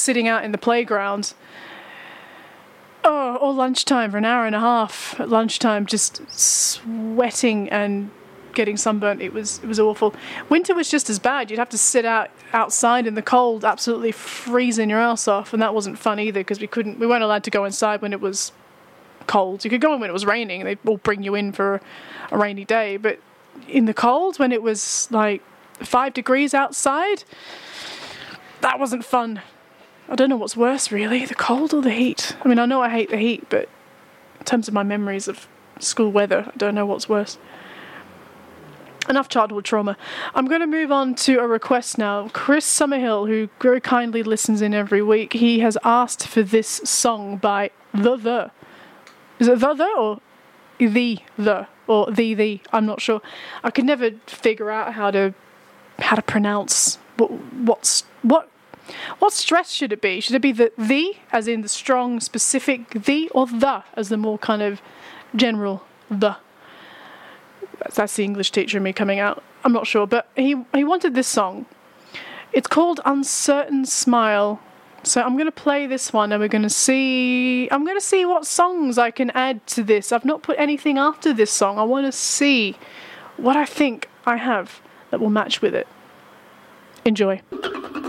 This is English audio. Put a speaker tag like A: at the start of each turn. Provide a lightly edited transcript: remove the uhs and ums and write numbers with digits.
A: sitting out in the playground. Oh, or lunchtime for an hour and a half at lunchtime, just sweating and getting sunburnt. It was awful. Winter was just as bad. You'd have to sit outside in the cold, absolutely freezing your ass off, and that wasn't fun either because we weren't allowed to go inside when it was cold. You could go in when it was raining, and they'd all bring you in for a rainy day, but in the cold when it was like 5 degrees outside, that wasn't fun. I don't know what's worse, really, the cold or the heat. I mean, I know I hate the heat, but in terms of my memories of school weather, I don't know what's worse. Enough childhood trauma. I'm going to move on to a request now. Chris Summerhill, who very kindly listens in every week, he has asked for this song by The. Is it The or The? Or The? I'm not sure. I could never figure out how to pronounce what stress should it be? Should it be the as in the strong, specific the, or the as the more kind of general the? That's the English teacher in me coming out. I'm not sure, but he wanted this song. It's called Uncertain Smile. So I'm going to play this one, and I'm going to see what songs I can add to this. I've not put anything after this song. I want to see what I think I have that will match with it. Enjoy.